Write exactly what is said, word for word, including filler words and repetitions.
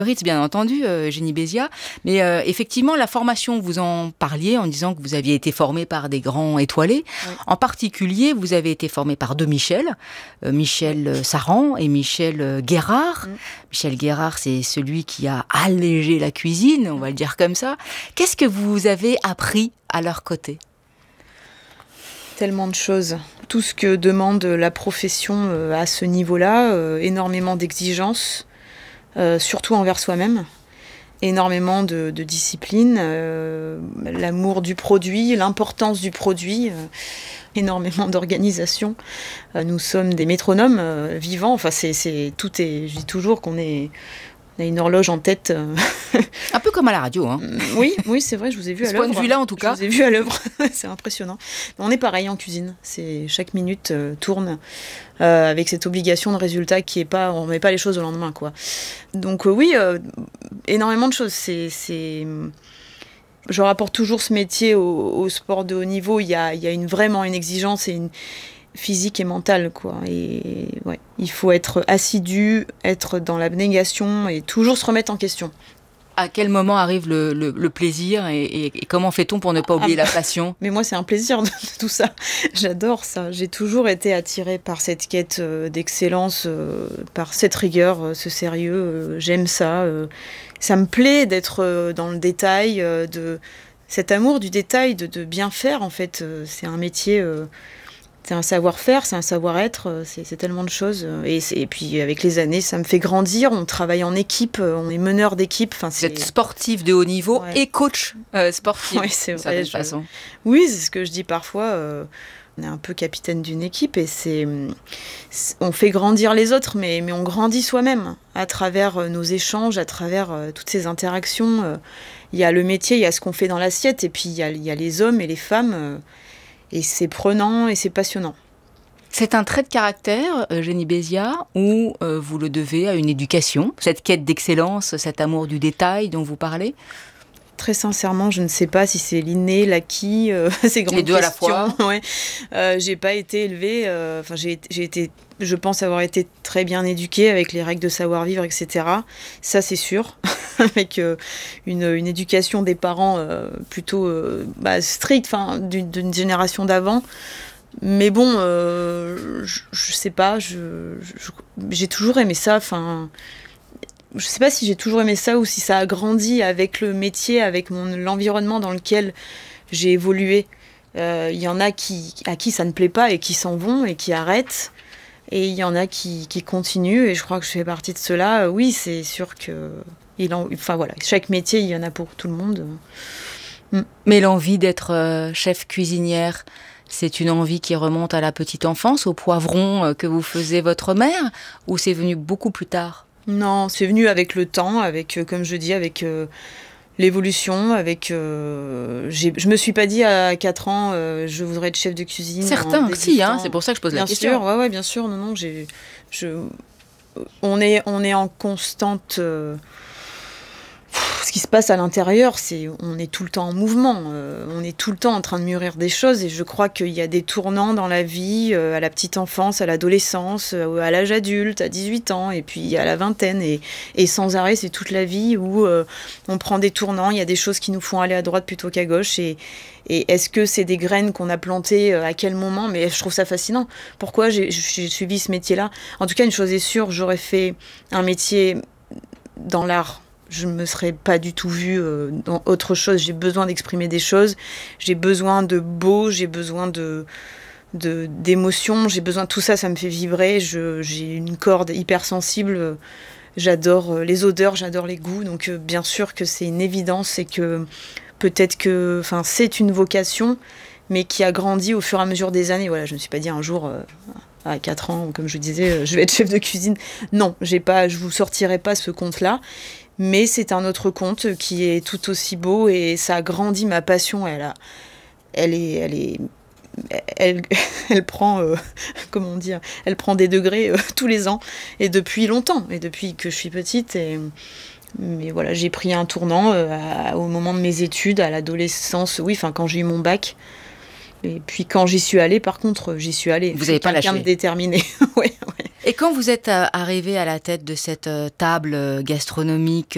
Ritz, bien entendu, euh, Eugénie Béziat. Mais euh, effectivement, la formation, vous en parliez en disant que vous aviez été formée par des grands étoilés. Oui. En particulier, vous avez été formée par deux Michel, euh, Michel oui. Saran et Michel Guérard. Mm. Michel Guérard, c'est celui qui a allégé la cuisine, on va le dire comme ça. Qu'est-ce que vous avez appris à leur côté ? Tellement de choses. Tout ce que demande la profession à ce niveau-là, euh, énormément d'exigences. Euh, surtout envers soi-même, énormément de, de discipline, euh, l'amour du produit, l'importance du produit, euh, énormément d'organisation. Euh, nous sommes des métronomes euh, vivants, enfin c'est, c'est, tout est, je dis toujours qu'on est, on a une horloge en tête. Euh... Un peu comme à la radio. Hein. Oui, oui, c'est vrai, je vous ai vu à ce l'œuvre. Ce point de vue-là, en tout cas. Je vous ai vu à l'œuvre, c'est impressionnant. On est pareil en cuisine, c'est, chaque minute euh, tourne. Euh, avec cette obligation de résultat qui est pas, on met pas les choses au lendemain, quoi. Donc euh, oui, euh, énormément de choses. C'est, c'est... Je rapporte toujours ce métier au, au sport de haut niveau. Il y a, il y a une, vraiment une exigence et une physique et mentale, quoi. Et ouais, il faut être assidu, être dans l'abnégation et toujours se remettre en question. À quel moment arrive le, le, le plaisir et, et, et comment fait-on pour ne pas oublier ah, la passion ? Mais moi, c'est un plaisir de, de tout ça. J'adore ça. J'ai toujours été attirée par cette quête euh, d'excellence, euh, par cette rigueur, euh, ce sérieux. Euh, j'aime ça. Euh, ça me plaît d'être euh, dans le détail, euh, de cet amour du détail, de, de bien faire. En fait, euh, c'est un métier. Euh, C'est un savoir-faire, c'est un savoir-être, c'est, c'est tellement de choses. Et, et puis avec les années, ça me fait grandir. On travaille en équipe, on est meneur d'équipe. Enfin, c'est... Vous êtes sportif de haut niveau ouais. et coach euh, sportif. Oui, c'est vrai. Je... façon. Oui, c'est ce que je dis parfois. Euh, on est un peu capitaine d'une équipe et c'est, c'est, on fait grandir les autres, mais, mais on grandit soi-même à travers nos échanges, à travers euh, toutes ces interactions. Euh, il y a le métier, il y a ce qu'on fait dans l'assiette, et puis il y a, il y a les hommes et les femmes. Euh, Et c'est prenant et c'est passionnant. C'est un trait de caractère, Eugénie Béziat, ou euh, vous le devez à une éducation, cette quête d'excellence, cet amour du détail dont vous parlez ? Très sincèrement, je ne sais pas si c'est l'inné, l'acquis, euh, ces grandes Les deux questions. à la fois. Ouais. Euh, j'ai pas été élevée, enfin euh, j'ai, j'ai été, je pense avoir été très bien éduquée avec les règles de savoir-vivre, et cetera. Ça c'est sûr, avec euh, une, une éducation des parents euh, plutôt euh, bah, stricte, enfin d'une, d'une génération d'avant. Mais bon, euh, je, je sais pas, je, je, j'ai toujours aimé ça, enfin. Je sais pas si j'ai toujours aimé ça ou si ça a grandi avec le métier, avec mon, l'environnement dans lequel j'ai évolué. Il euh, y en a qui, à qui ça ne plaît pas et qui s'en vont et qui arrêtent. Et il y en a qui, qui continuent et je crois que je fais partie de ceux-là. Oui, c'est sûr que... Il en, enfin voilà, chaque métier, il y en a pour tout le monde. Mm. Mais l'envie d'être euh, chef cuisinière, c'est une envie qui remonte à la petite enfance, au poivron que vous faisait votre mère, ou c'est venu beaucoup plus tard ? Non, c'est venu avec le temps, avec, comme je dis, avec euh, l'évolution, avec... Euh, j'ai, je me suis pas dit à quatre ans, euh, je voudrais être chef de cuisine. Certains, si, hein, c'est pour ça que je pose bien la question. Bien sûr, ouais, ouais, bien sûr, non, non, j'ai... Je, on, est, on est en constante... Euh, ce qui se passe à l'intérieur, c'est on est tout le temps en mouvement, euh, on est tout le temps en train de mûrir des choses et je crois qu'il y a des tournants dans la vie, euh, à la petite enfance, à l'adolescence, euh, à l'âge adulte, à dix-huit ans et puis à la vingtaine et, et sans arrêt, c'est toute la vie où euh, on prend des tournants, il y a des choses qui nous font aller à droite plutôt qu'à gauche et, et est-ce que c'est des graines qu'on a plantées euh, à quel moment ? Mais je trouve ça fascinant. Pourquoi j'ai, j'ai suivi ce métier-là ? En tout cas, une chose est sûre, j'aurais fait un métier dans l'art. Je ne me serais pas du tout vue euh, dans autre chose. J'ai besoin d'exprimer des choses. J'ai besoin de beau, j'ai besoin de, de, d'émotion. J'ai besoin de tout ça, ça me fait vibrer. Je, j'ai une corde hypersensible. J'adore les odeurs, j'adore les goûts. Donc euh, bien sûr que c'est une évidence et que peut-être que enfin, c'est une vocation, mais qui a grandi au fur et à mesure des années. Voilà, je ne me suis pas dit un jour... Euh, à quatre ans, comme je disais, je vais être chef de cuisine. Non, j'ai pas, je ne vous sortirai pas ce conte-là. Mais c'est un autre conte qui est tout aussi beau et ça a grandi ma passion. Elle, a, elle, est, elle, est, elle, elle prend, euh, comment dire, elle prend des degrés euh, tous les ans et depuis longtemps. Et depuis que je suis petite. Et, mais voilà, j'ai pris un tournant euh, à, au moment de mes études, à l'adolescence. Oui, enfin quand j'ai eu mon bac. Et puis quand j'y suis allée, par contre, j'y suis allée. Vous n'avez pas lâché. Quelqu'un de déterminé. ouais, ouais. Et quand vous êtes arrivée à la tête de cette table gastronomique